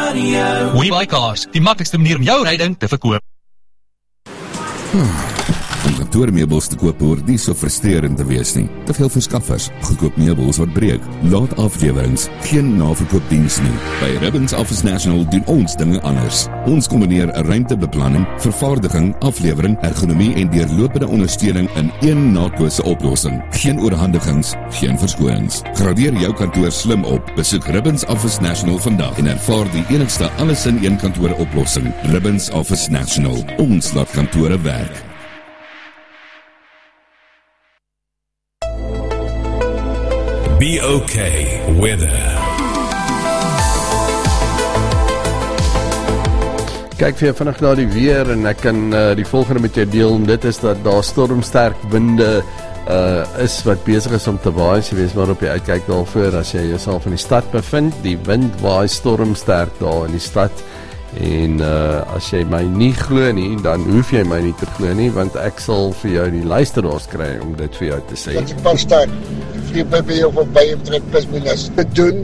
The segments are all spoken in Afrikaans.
WeBuyCars, die maklikste manier om jou ryding te verkoop. Om kantoormeubels te koop hoort nie so frustrerend te wees nie. Te veel verskaffers, goedkoop meubels wat breek, laat aflewerings, geen naverkoopdiens nie. By Ribbons Office National doen ons dinge anders. Ons kombineer 'n ruimtebeplanning, vervaardiging, aflewering, ergonomie en deurlopende ondersteuning in een nakose oplossing. Geen oorhandigings, geen verskonings. Gradeer jou kantoor slim op. Besoek Ribbons Office National vandag en ervaar die enigste alles-in-een kantoor oplossing. Ribbons Office National. Ons laat kantore werk. Be okay weather. Kyk vir jou vinnig na die weer en ek kan die volgende met jou deel. Dit is dat daar stormsterk winde is wat besig is om te waai. Jy weet maar op die uitkyk daarvoor as jy jouself in die stad bevind. Die wind waai stormsterk daar in die stad. En as jy my nie glo nie, dan hoef jy my nie te glo nie, want ek sal vir jou die luisteraars kry om dit vir jou te sê. Dat ek pas staan, die vlieg by jou voorbij om trek plus minus te doen.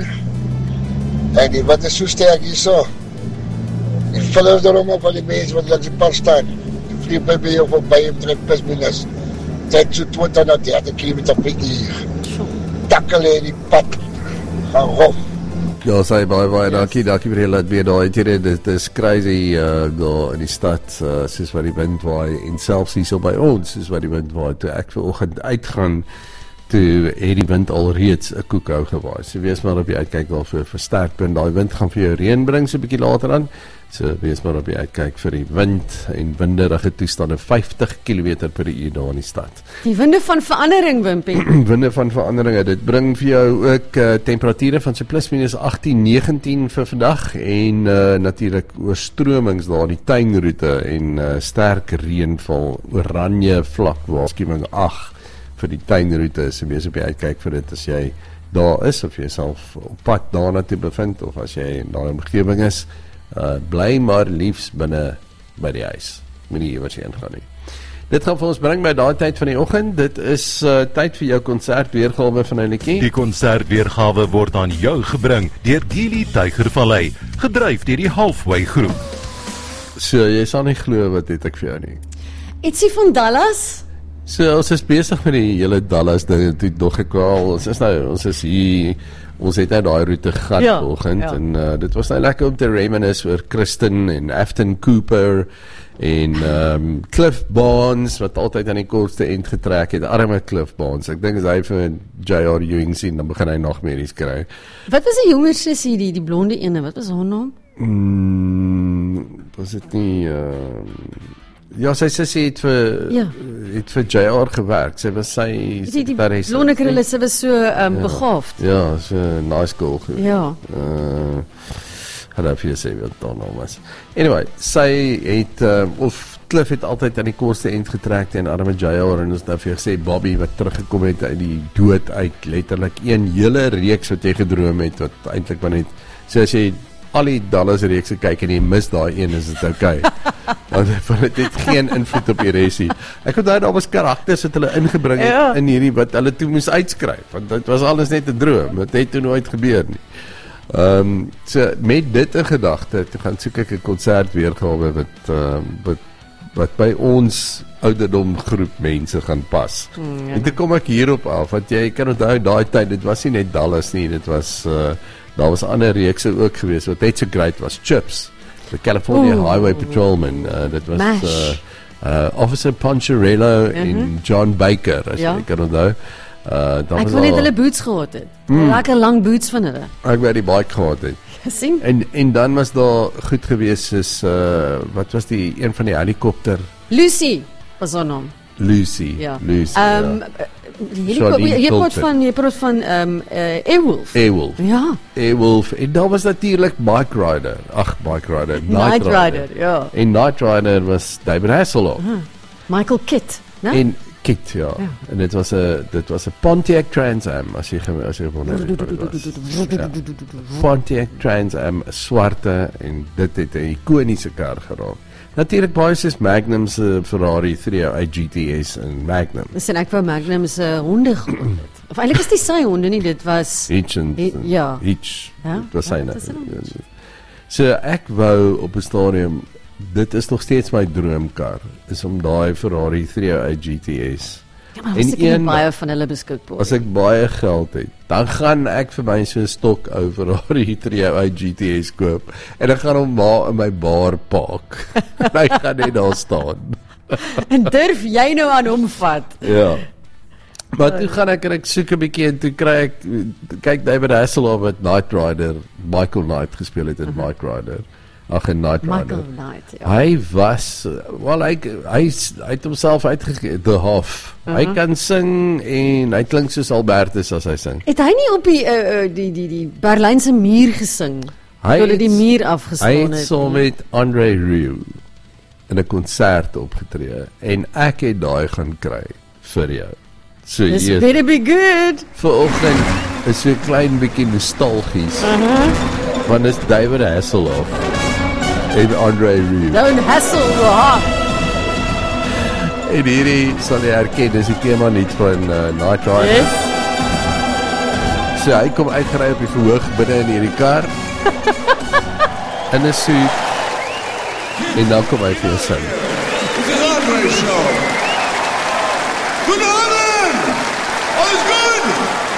En die wat is so sterk hier so. Die vullers daarom op al die mense wat langs die pas staan. Die vlieg by jou voorbij om trek plus minus. Trek so 20 na 30 km per uur. Takkel in die pad. Gaan rof. Ja, sê baie dankie vir die laat weer daar. Dit is crazy daar in die stad, soos wat die wind waai en selfs hier so by ons, soos wat die wind waai. Toe ek vanoggend uitgaan, toe het die wind alreeds 'n koekhou gewaai. So wees maar op die uitkyk daarvoor vir sterkpunt. Daai wind gaan vir jou reën bring so 'n bietjie later aan. So wees maar op die uitkyk vir die wind en winderige toestande 50 km/h daar in die stad. Die winde van verandering, Wimpie. Winde van veranderinge, dit bring vir jou ook temperature van so plus minus 18, 19 vir vandag en natuurlik oorstromings daar in die tuinroete en sterk reënval, oranje vlak waarskuwing 8 vir die tuinroete. So wees op die uitkyk vir dit as jy daar is of jy self op pad daarna toe bevind of as jy in daai omgewing is. Bly maar liefs binne by die huis. Moenie iewers heen gaan nie. Dit gaan vir ons bring by daai tyd van die oggend. Dit is tyd vir jou konsertweergawe van 'n liedjie. Die konsertweergawe word aan jou gebring deur Gili Tygervallei, gedryf deur die Halfway Groep. So, jy sal nie glo wat het ek vir jou nie. Ietsie van Dallas? So, ons is besig met die hele Dallas ding toe nog gekwaal. Ons is hier. Ons het nou daai roete gegaan vanoggend en dit was nou lekker om te reminisce oor Kristen en Afton Cooper en Cliff Barnes wat altyd aan die kortste end getrek het, arme Cliff Barnes. Ek dink as hy vir J.R. Ewing sien, dan begin hy nagmerries kry. Wat was die jonger sussie, die blonde ene, wat was haar naam? Was dit nie ja, sy sussie het vir J.R. gewerk. Sy was sy die blonde krille, sy was so begaafd. Ja, so nice girl. Ja. Had ek vir sê wat dan nou was. Anyway, sy het of Cliff het altyd aan die kortste end getrek en arme J.R. en ons nou vir gesê Bobby wat teruggekom het uit die dood uit, letterlik een hele reeks wat jy gedroom het wat eintlik maar net so as jy al die Dallas reekse kyk en jy mis daai een, is dit okay. Want dit het geen invloed op die resie. Ek onthou daar was karakters wat hulle ingebring het in hierdie wat hulle toe moes uitskryf, want dit was alles net 'n droom. Dit het toe nooit gebeur nie. So met dit in gedagte, toe gaan soek ek 'n konsertweergawe wat by ons ouderdomgroep mense gaan pas. En toe kom ek hierop af, want jy kan onthou daai tyd, dit was nie net Dallas nie, dit was daar was ander reekse ook geweest wat net so great was. Chips, the California Highway Patrolman, dit was Officer Poncherello en John Baker, as jy kan onthou. Ek wil net hulle boots gehad het. Lekker lang boots van hulle. Ek wou die bike gehad het. Sien? En dan was daar goed geweest is wat was die een van die helikopter? Lucy was haar naam. Lucy. Lucy. Jy praat van Airwolf. Ja. Airwolf. En daar was natuurlik Night Rider. Night Rider, ja. En Night Rider was David Hasselhoff. Michael Kitt, né? En Kitt, ja. En dit was 'n Pontiac Trans Am, as jy wonder. Pontiac Trans Am, swarte, en dit het 'n ikoniese kar geraak. Natuurlik baie soos Magnum se Ferrari 308 GTS en Magnum. Dis en ek wou Magnum se honde gehad het. Of eintlik is die sy honde nie, dit was Hitch. Ja. Hitch. Ja? Dit was syne. So ek wou op 'n stadium, dit is nog steeds my droomkar, is om daai Ferrari 308 GTS. Ja, maar was ek nie baie van hulle beskikbaar. As ek baie geld het, dan gaan ek vir my so 'n stok ou Ferrari 308 GTS koop en ek gaan hom maar in my bar park. Hy gaan net daar staan. En durf jy nou aan hom vat? Ja. Maar toe gaan ek en ek soek 'n bietjie en toe kry ek, kyk David Hasselhoff wat Knight Rider, Michael Knight gespeel het in Knight Rider. Ag, in Knight Rider. Michael Knight, ja. Hy was, wel hy het homself uitgegee, The Hoff. Hy kan sing en hy klink soos Albertus as hy sing. Het hy nie op die Berlynse muur gesing? Hy het die muur afgestaan het. Hy het saam met Andre Rieu in 'n konsert opgetree en ek het daai gaan kry vir jou. So This better be good. Vanoggend is so 'n klein bietjie nostalgies. Want dis David Hasselhoff en Andre Rieu. Don't Hasselhoff. En hierdie sal jy herken, dis die tema niet van Knight Rider. Yes. So hy kom uitgery op die verhoog binne in hierdie kar. In 'n suit. En dan kom hy vir jou sing. This is Andre Show. Good morning! All is good!